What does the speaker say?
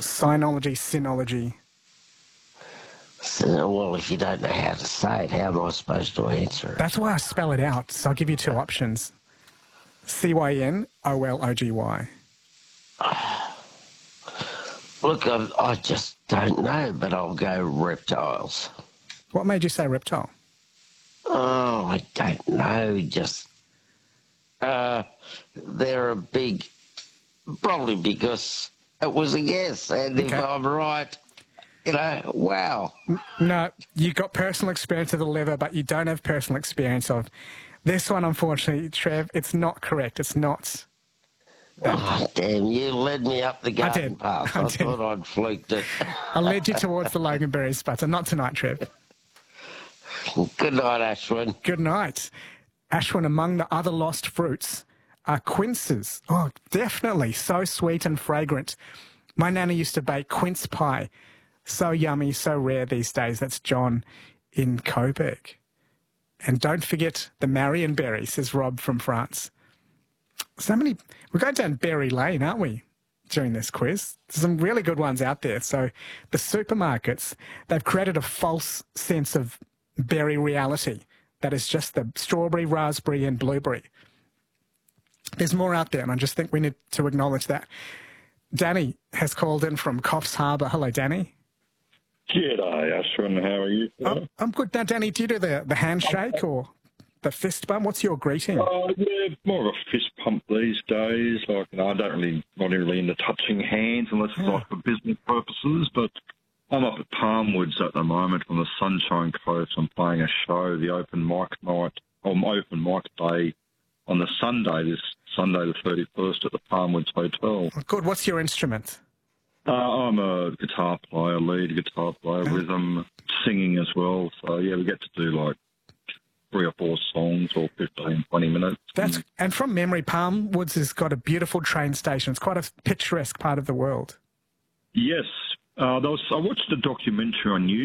Sinology, Synology. So, well, if you don't know how to say it, how am I supposed to answer it? That's why I spell it out. So I'll give you two options. Cynology. Look, I just don't know, but I'll go reptiles. What made you say reptile? Oh, I don't know. Just they're a big, probably because it was a guess, and if Okay. I'm right, wow. No, you got personal experience of the liver, but you don't have personal experience of this one, unfortunately, Trev. It's not correct. It's not. Oh, damn, you led me up the garden path. I did. thought I'd fluked it. I led you towards the Loganberry Sputter. Not tonight, Trev. Good night, Ashwin. Good night. Ashwin, among the other lost fruits are quinces. Oh, definitely. So sweet and fragrant. My nana used to bake quince pie. So yummy, so rare these days. That's John in Coburg. And don't forget the Marionberry, says Rob from France. We're going down berry lane, aren't we, during this quiz? There's some really good ones out there. So the supermarkets, they've created a false sense of berry reality that is just the strawberry, raspberry and blueberry. There's more out there, and I just think we need to acknowledge that. Danny has called in from Coffs Harbour. Hello, Danny. G'day, Ashwin. How are you? I'm good. Now, Danny, do you do the handshake or the fist bump? What's your greeting? Yeah, more of a fist pump these days. Like, I don't not really into touching hands unless it's like for business purposes. But I'm up at Palmwoods at the moment on the Sunshine Coast. I'm playing a show, the open mic night, or open mic day on the this Sunday the 31st at the Palmwoods Hotel. Good. What's your instrument? I'm a guitar player, lead guitar player, rhythm, singing as well. So, yeah, we get to do like 3 or 4 songs or 15, 20 minutes. And from memory, Palmwoods has got a beautiful train station. It's quite a picturesque part of the world. Yes. I watched a documentary on YouTube.